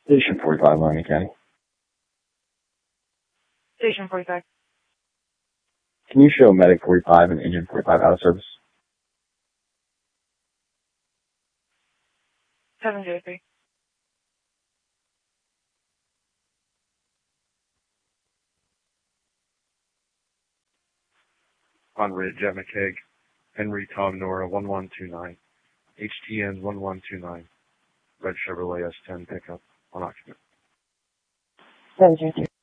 Station 45, Miami County. Station 45. Can you show Medic 45 and Engine 45 out of service? 703. On Ridge at McKeag, Henry Tom Nora 1129, HTN 1129, Red Chevrolet S10 pickup on occupant. 703.